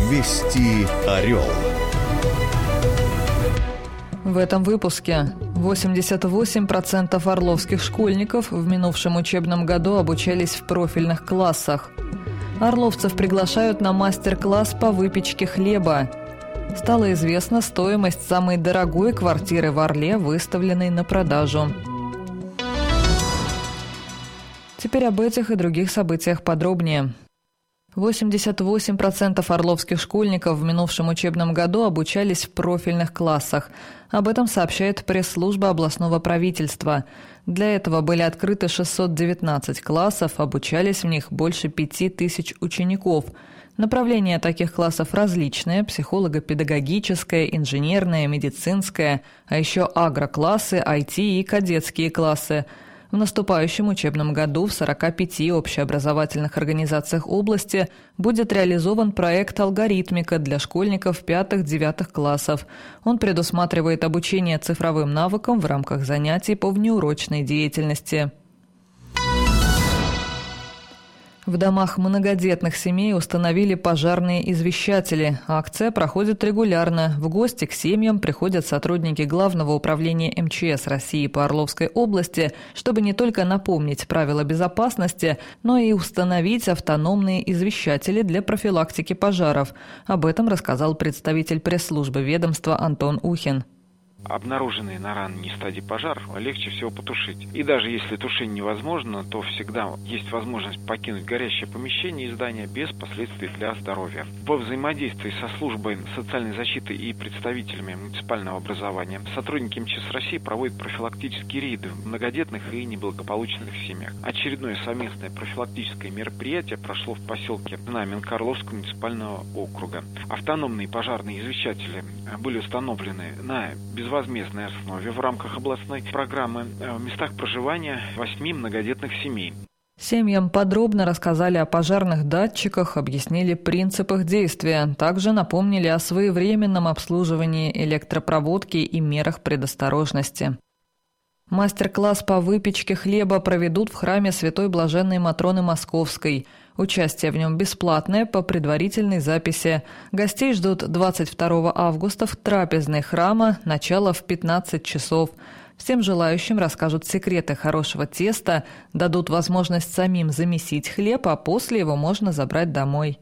Вести Орел. В этом выпуске 88% орловских школьников в минувшем учебном году обучались в профильных классах. Орловцев приглашают на мастер-класс по выпечке хлеба. Стала известна стоимость самой дорогой квартиры в Орле, выставленной на продажу. Теперь об этих и других событиях подробнее. 88% орловских школьников в минувшем учебном году обучались в профильных классах. Об этом сообщает пресс-служба областного правительства. Для этого были открыты 619 классов, обучались в них больше 5000 учеников. Направления таких классов различные – психолого-педагогическое, инженерное, медицинское, а еще агроклассы, IT и кадетские классы. В наступающем учебном году в 45 общеобразовательных организациях области будет реализован проект «Алгоритмика» для школьников 5-9 классов. Он предусматривает обучение цифровым навыкам в рамках занятий по внеурочной деятельности. В домах многодетных семей установили пожарные извещатели. Акция проходит регулярно. В гости к семьям приходят сотрудники Главного управления МЧС России по Орловской области, чтобы не только напомнить правила безопасности, но и установить автономные извещатели для профилактики пожаров. Об этом рассказал представитель пресс-службы ведомства Антон Ухин. Обнаруженный на ранней стадии пожар легче всего потушить. И даже если тушение невозможно, то всегда есть возможность покинуть горящее помещение и здание без последствий для здоровья. Во взаимодействии со службой социальной защиты и представителями муниципального образования сотрудники МЧС России проводят профилактические рейды в многодетных и неблагополучных семьях. Очередное совместное профилактическое мероприятие прошло в поселке Знаменка Орловского муниципального округа. Автономные пожарные извещатели были установлены на безвозмездной основе в рамках областной программы в местах проживания 8 многодетных семей. Семьям подробно рассказали о пожарных датчиках, объяснили принципах действия. Также напомнили о своевременном обслуживании электропроводки и мерах предосторожности. Мастер-класс по выпечке хлеба проведут в храме Святой Блаженной Матроны Московской. Участие в нем бесплатное по предварительной записи. Гостей ждут 22 августа в трапезной храма, начало в 15 часов. Всем желающим расскажут секреты хорошего теста, дадут возможность самим замесить хлеб, а после его можно забрать домой.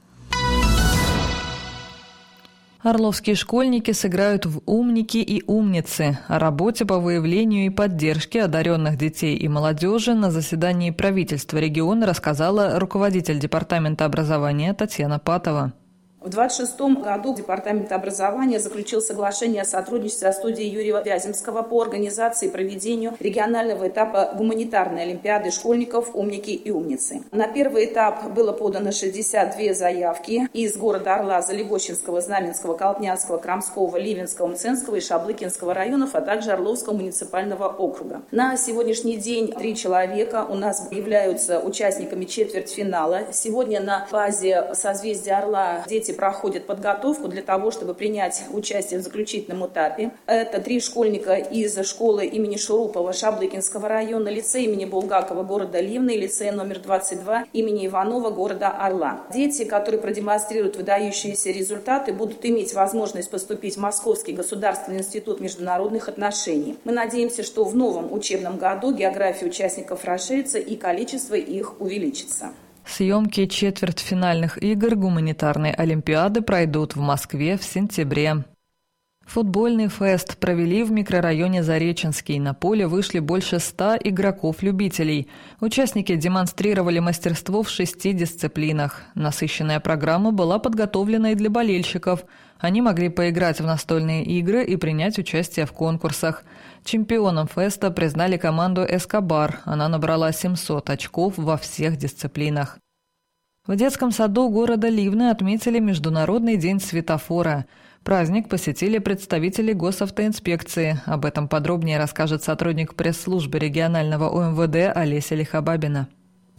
Орловские школьники сыграют в «Умники и умницы». О работе по выявлению и поддержке одаренных детей и молодежи на заседании правительства региона рассказала руководитель департамента образования Татьяна Патова. В 2026 году Департамент образования заключил соглашение о сотрудничестве со студией Юрия Вяземского по организации и проведению регионального этапа гуманитарной олимпиады школьников «Умники и умницы». На первый этап было подано 62 заявки из города Орла, Залегощинского, Знаменского, Колпнянского, Крамского, Ливенского, Мценского и Шаблыкинского районов, а также Орловского муниципального округа. На сегодняшний день 3 человека у нас являются участниками четвертьфинала. Сегодня на базе созвездия Орла дети проходят подготовку для того, чтобы принять участие в заключительном этапе. Это 3 школьника из школы имени Шурупова Шаблыкинского района, лицея имени Булгакова города Ливны и лицея номер 22 имени Иванова города Орла. Дети, которые продемонстрируют выдающиеся результаты, будут иметь возможность поступить в Московский государственный институт международных отношений. Мы надеемся, что в новом учебном году география участников расширится и количество их увеличится. Съемки четвертьфинальных игр гуманитарной олимпиады пройдут в Москве в сентябре. Футбольный фест провели в микрорайоне Зареченский. На поле вышли больше 100 игроков-любителей. Участники демонстрировали мастерство в 6 дисциплинах. Насыщенная программа была подготовлена и для болельщиков. Они могли поиграть в настольные игры и принять участие в конкурсах. Чемпионом феста признали команду «Эскобар». Она набрала 700 очков во всех дисциплинах. В детском саду города Ливны отметили Международный день светофора. Праздник посетили представители госавтоинспекции. Об этом подробнее расскажет сотрудник пресс-службы регионального УМВД Олеся Лихобабина.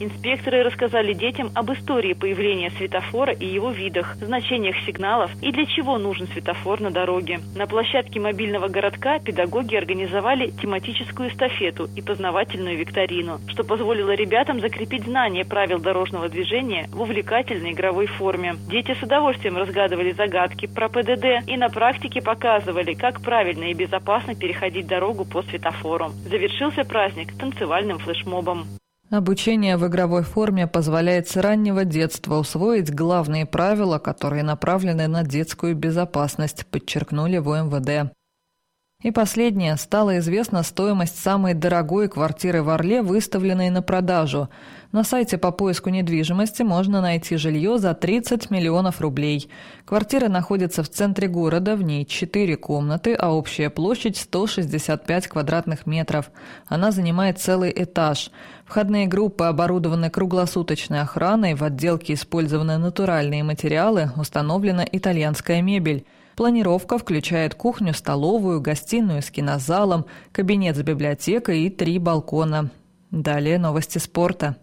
Инспекторы рассказали детям об истории появления светофора и его видах, значениях сигналов и для чего нужен светофор на дороге. На площадке мобильного городка педагоги организовали тематическую эстафету и познавательную викторину, что позволило ребятам закрепить знания правил дорожного движения в увлекательной игровой форме. Дети с удовольствием разгадывали загадки про ПДД и на практике показывали, как правильно и безопасно переходить дорогу по светофору. Завершился праздник танцевальным флешмобом. Обучение в игровой форме позволяет с раннего детства усвоить главные правила, которые направлены на детскую безопасность, подчеркнули в МВД. И последнее. Стала известна стоимость самой дорогой квартиры в Орле, выставленной на продажу. На сайте по поиску недвижимости можно найти жилье за 30 миллионов рублей. Квартира находится в центре города, в ней 4 комнаты, а общая площадь 165 квадратных метров. Она занимает целый этаж. Входные группы оборудованы круглосуточной охраной, в отделке использованы натуральные материалы, установлена итальянская мебель. Планировка включает кухню, столовую, гостиную с кинозалом, кабинет с библиотекой и 3 балкона. Далее новости спорта.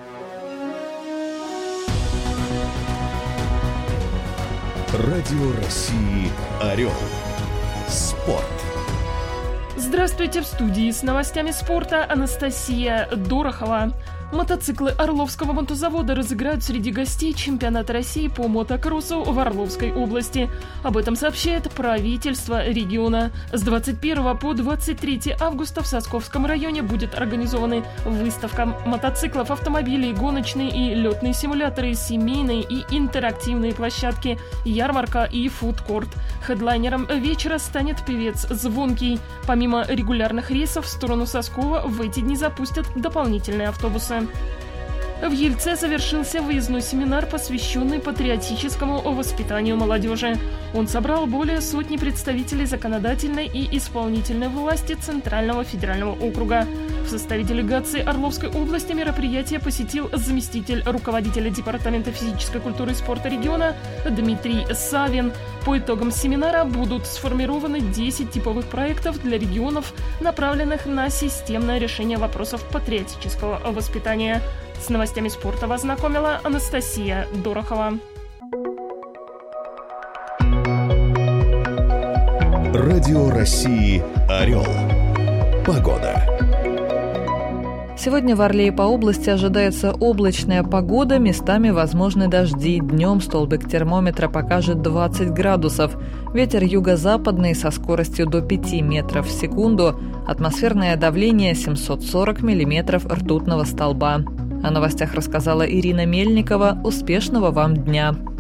Радио России «Орел». Спорт. Здравствуйте, в студии с новостями спорта Анастасия Дорохова. Мотоциклы Орловского мотозавода разыграют среди гостей чемпионата России по мотокроссу в Орловской области. Об этом сообщает правительство региона. С 21 по 23 августа в Сосковском районе будет организована выставка мотоциклов, автомобилей, гоночные и летные симуляторы, семейные и интерактивные площадки, ярмарка и фудкорт. Хедлайнером вечера станет певец Звонкий. Помимо регулярных рейсов в сторону Соскова в эти дни запустят дополнительные автобусы. В Ельце завершился выездной семинар, посвященный патриотическому воспитанию молодежи. Он собрал более сотни представителей законодательной и исполнительной власти Центрального федерального округа. В составе делегации Орловской области мероприятие посетил заместитель руководителя Департамента физической культуры и спорта региона Дмитрий Савин. По итогам семинара будут сформированы 10 типовых проектов для регионов, направленных на системное решение вопросов патриотического воспитания. С новостями спорта вас знакомила Анастасия Дорохова. Радио России «Орел». Погода. Сегодня в Орле и по области ожидается облачная погода, местами возможны дожди. Днем столбик термометра покажет 20 градусов. Ветер юго-западный со скоростью до 5 метров в секунду. Атмосферное давление 740 миллиметров ртутного столба. О новостях рассказала Ирина Мельникова. Успешного вам дня!